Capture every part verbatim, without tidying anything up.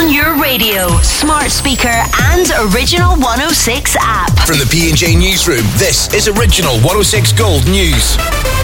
on your radio, smart speaker and Original one oh six app. From the P and J Newsroom, this is Original one oh six Gold News.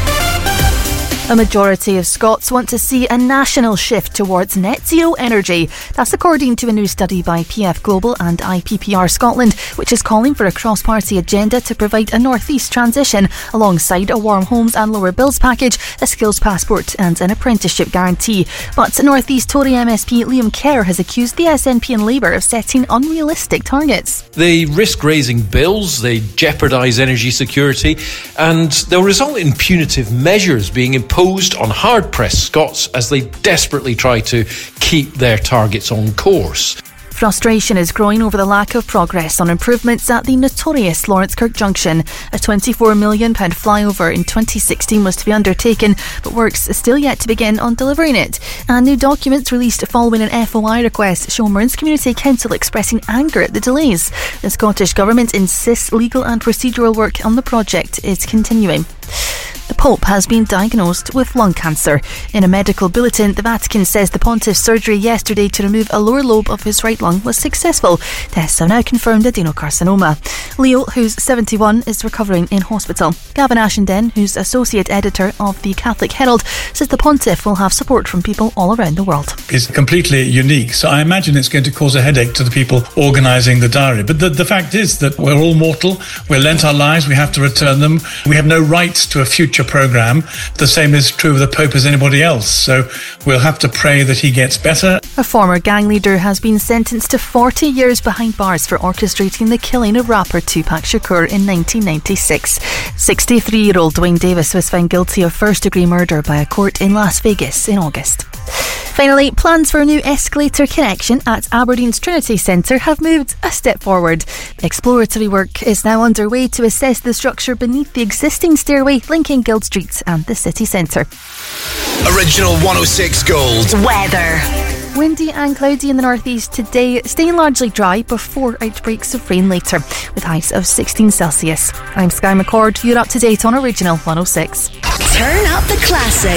A majority of Scots want to see a national shift towards net zero energy. That's according to a new study by P F Global and I P P R Scotland, which is calling for a cross-party agenda to provide a north-east transition alongside a warm homes and lower bills package, a skills passport and an apprenticeship guarantee. But North-East Tory M S P Liam Kerr has accused the S N P and Labour of setting unrealistic targets. They risk raising bills, they jeopardise energy security, and they'll result in punitive measures being imposed on hard-pressed Scots as they desperately try to keep their targets on course. Frustration is growing over the lack of progress on improvements at the notorious Lawrence Kirk Junction. A twenty-four million pounds flyover in twenty sixteen was to be undertaken, but works are still yet to begin on delivering it. And new documents released following an F O I request show Mearns Community Council expressing anger at the delays. The Scottish Government insists legal and procedural work on the project is continuing. The Pope has been diagnosed with lung cancer. In a medical bulletin, the Vatican says the pontiff's surgery yesterday to remove a lower lobe of his right lung was successful. Tests have now confirmed adenocarcinoma. Leo, who's seventy-one, is recovering in hospital. Gavin Ashenden, who's associate editor of the Catholic Herald, says the pontiff will have support from people all around the world. It's completely unique, so I imagine it's going to cause a headache to the people organising the diary. But the, the fact is that we're all mortal, we're lent our lives, we have to return them. We have no right to a future programme. The same is true of the Pope as anybody else, so we'll have to pray that he gets better. A former gang leader has been sentenced to forty years behind bars for orchestrating the killing of rapper Tupac Shakur in nineteen ninety-six. sixty-three-year-old Dwayne Davis was found guilty of first-degree murder by a court in Las Vegas in August. Finally, plans for a new escalator connection at Aberdeen's Trinity Centre have moved a step forward. Exploratory work is now underway to assess the structure beneath the existing stairway linking Guild Street and the city centre. Original one oh six Gold Weather. Windy and cloudy in the northeast today, staying largely dry before outbreaks of rain later, with highs of sixteen Celsius. I'm Sky McCord. You're up to date on Original one oh six. Turn up the classics.